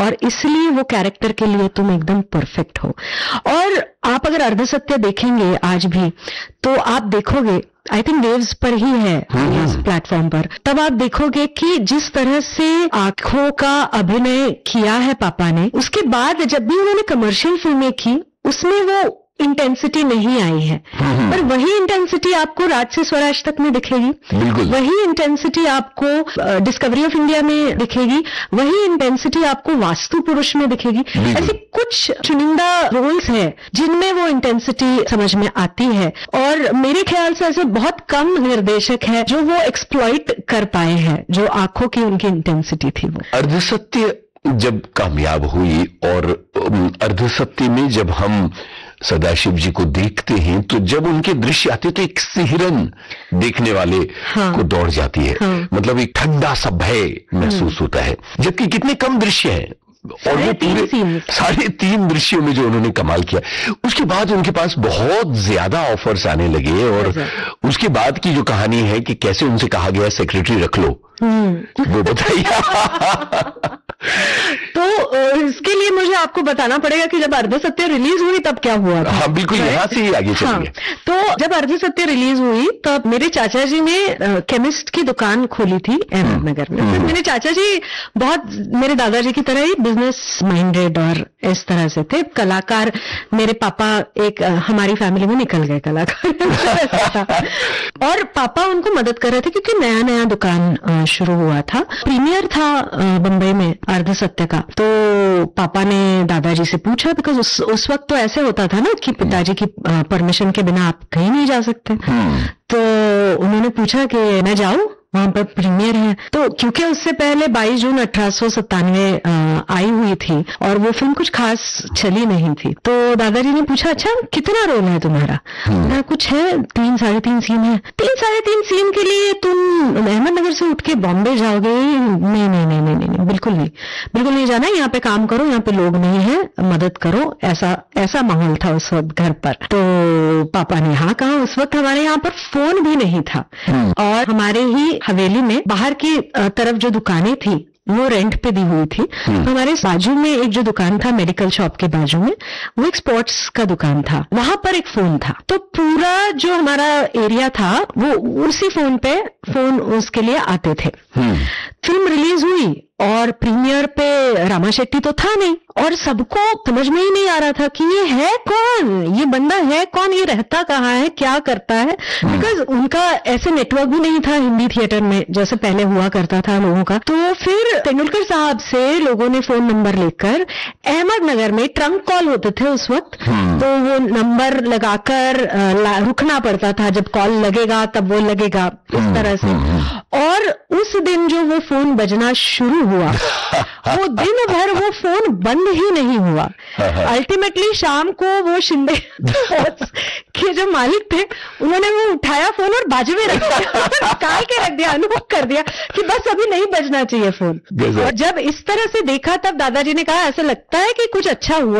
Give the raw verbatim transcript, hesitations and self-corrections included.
और इसलिए वो कैरेक्टर के लिए तुम एकदम परफेक्ट हो। और आप अगर अर्धसत्य देखेंगे आज भी तो आप देखोगे, आई थिंक वेव्स पर ही है इस प्लेटफॉर्म पर, तब आप देखोगे कि जिस तरह से आंखों का अभिनय किया है पापा ने, उसके बाद जब भी उन्होंने कमर्शियल फिल्में की उसमें वो इंटेंसिटी नहीं आई है, पर वही इंटेंसिटी आपको राज से स्वराज तक में दिखेगी, वही इंटेंसिटी आपको डिस्कवरी ऑफ इंडिया में दिखेगी, वही इंटेंसिटी आपको वास्तु पुरुष में दिखेगी। ऐसे कुछ चुनिंदा रोल्स हैं जिनमें वो इंटेंसिटी समझ में आती है, और मेरे ख्याल से ऐसे बहुत कम निर्देशक हैं जो वो एक्सप्लॉइट कर पाए हैं जो आंखों की उनकी इंटेंसिटी थी। वो अर्धसत्य जब कामयाब हुई, और अर्धसत्य में जब हम सदाशिव जी को देखते हैं तो जब उनके दृश्य आते तो एक सिहरन देखने वाले हाँ, को दौड़ जाती है। हाँ, मतलब एक ठंडा सा भय महसूस होता है, जबकि कितने कम दृश्य हैं और वो पूरे साढ़े तीन दृश्यों में जो उन्होंने कमाल किया। उसके बाद उनके पास बहुत ज्यादा ऑफर्स आने लगे, और उसके बाद की जो कहानी है कि कैसे उनसे कहा गया सेक्रेटरी रख लो, वो बताइए। तो इसके लिए मुझे आपको बताना पड़ेगा कि जब अर्धसत्य रिलीज हुई तब क्या हुआ था। हाँ बिल्कुल, यहाँ से ही आगे चलेंगे। हाँ, तो जब अर्धसत्य रिलीज हुई तब मेरे चाचा जी ने केमिस्ट की दुकान खोली थी अहमदनगर में। तो मेरे चाचा जी बहुत मेरे दादाजी की तरह ही बिजनेस माइंडेड और इस तरह से थे। कलाकार मेरे पापा एक हमारी फैमिली में निकल गए कलाकार और पापा उनको मदद कर रहे थे क्योंकि नया नया दुकान शुरू हुआ था। प्रीमियर था बंबई में अर्धसत्य का, तो पापा ने दादाजी से पूछा, बिकॉज उस, उस वक्त तो ऐसे होता था ना कि पिताजी की परमिशन के बिना आप कहीं नहीं जा सकते। तो उन्होंने पूछा कि मैं जाऊं, वहां पर प्रीमियर है। तो क्योंकि उससे पहले बाईस जून अठारह सौ सत्तानवे आई हुई थी और वो फिल्म कुछ खास चली नहीं थी, तो दादाजी ने पूछा अच्छा कितना रोल है तुम्हारा? ना कुछ है, तीन साढ़े तीन सीन है। तीन साढ़े तीन सीन के लिए तुम अहमदनगर से उठ के बॉम्बे जाओगे? नहीं नहीं नहीं नहीं नहीं बिल्कुल नहीं, बिल्कुल नहीं जाना, यहाँ पे काम करो, यहाँ पे लोग नहीं है, मदद करो। ऐसा ऐसा माहौल था उस वक्त घर पर। तो पापा ने हाँ कहा। उस वक्त हमारे यहाँ पर फोन भी नहीं था और हमारे ही हवेली में बाहर की तरफ जो दुकानें थी वो रेंट पे दी हुई थी। तो हमारे बाजू में एक जो दुकान था मेडिकल शॉप के बाजू में, वो एक स्पोर्ट्स का दुकान था, वहां पर एक फोन था। तो पूरा जो हमारा एरिया था वो उसी फोन पे फोन उसके लिए आते थे। फिल्म रिलीज हुई और प्रीमियर पे रामा शेट्टी तो था नहीं और सबको समझ में ही नहीं आ रहा था कि ये है कौन, ये बंदा है कौन, ये रहता कहाँ है, क्या करता है। बिकॉज उनका ऐसे नेटवर्क भी नहीं था हिंदी थिएटर में जैसे पहले हुआ करता था लोगों का। तो फिर तेंदुलकर साहब से लोगों ने फोन नंबर लेकर, अहमदनगर में ट्रंक कॉल होते थे उस वक्त, तो वो नंबर लगाकर रुकना पड़ता था, जब कॉल लगेगा तब वो लगेगा, इस तरह से। और उस दिन जो वो फोन बजना शुरू हुआ वो दिन भर वो फोन बंद ही नहीं हुआ। अल्टीमेटली शाम को वो शिंदे के जो मालिक थे उन्होंने वो उठाया फोन और बाजू में रख दिया, निकाल के रख दिया, अनुभव कर दिया कि बस अभी नहीं बजना चाहिए फोन। और जब इस तरह से देखा तब दादाजी ने कहा ऐसा लगता है कि कुछ अच्छा हुआ